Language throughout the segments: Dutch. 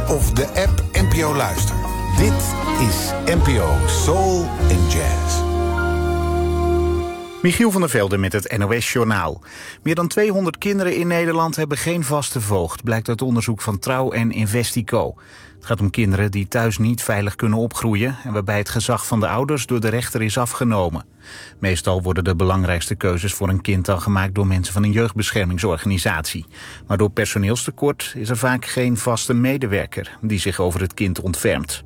of de app NPO Luister. Dit is NPO Soul and Jazz. Michiel van der Velde met het NOS-journaal. Meer dan 200 kinderen in Nederland hebben geen vaste voogd, blijkt uit onderzoek van Trouw en Investico. Het gaat om kinderen die thuis niet veilig kunnen opgroeien en waarbij het gezag van de ouders door de rechter is afgenomen. Meestal worden de belangrijkste keuzes voor een kind dan gemaakt door mensen van een jeugdbeschermingsorganisatie. Maar door personeelstekort is er vaak geen vaste medewerker die zich over het kind ontfermt.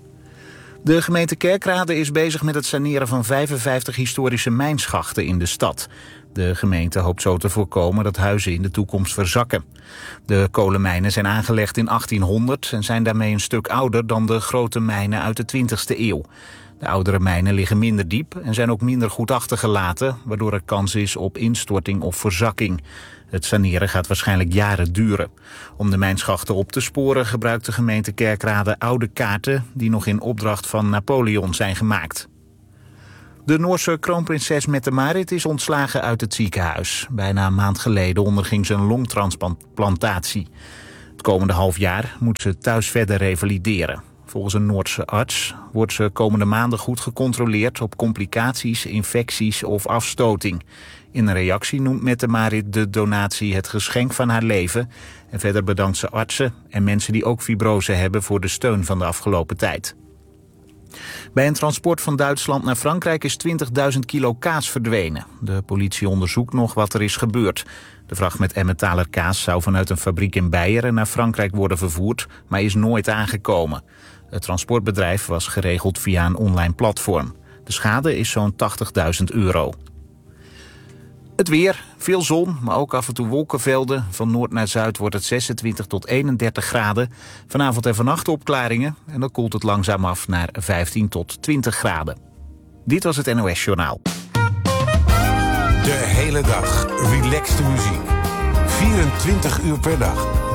De gemeente Kerkrade is bezig met het saneren van 55 historische mijnschachten in de stad. De gemeente hoopt zo te voorkomen dat huizen in de toekomst verzakken. De kolenmijnen zijn aangelegd in 1800 en zijn daarmee een stuk ouder dan de grote mijnen uit de 20e eeuw. De oudere mijnen liggen minder diep en zijn ook minder goed achtergelaten, waardoor er kans is op instorting of verzakking. Het saneren gaat waarschijnlijk jaren duren. Om de mijnschachten op te sporen gebruikt de gemeente Kerkrade oude kaarten die nog in opdracht van Napoleon zijn gemaakt. De Noorse kroonprinses Mette-Marit is ontslagen uit het ziekenhuis. Bijna een maand geleden onderging ze een longtransplantatie. Het komende half jaar moet ze thuis verder revalideren. Volgens een Noorse arts wordt ze komende maanden goed gecontroleerd op complicaties, infecties of afstoting. In een reactie noemt Mette-Marit de donatie het geschenk van haar leven. En verder bedankt ze artsen en mensen die ook fibrose hebben voor de steun van de afgelopen tijd. Bij een transport van Duitsland naar Frankrijk is 20.000 kilo kaas verdwenen. De politie onderzoekt nog wat er is gebeurd. De vracht met Emmentaler kaas zou vanuit een fabriek in Beieren naar Frankrijk worden vervoerd, maar is nooit aangekomen. Het transportbedrijf was geregeld via een online platform. De schade is zo'n €80.000. Het weer, veel zon, maar ook af en toe wolkenvelden. Van noord naar zuid wordt het 26 tot 31 graden. Vanavond en vannacht opklaringen en dan koelt het langzaam af naar 15 tot 20 graden. Dit was het NOS Journaal. De hele dag relaxte muziek. 24 uur per dag.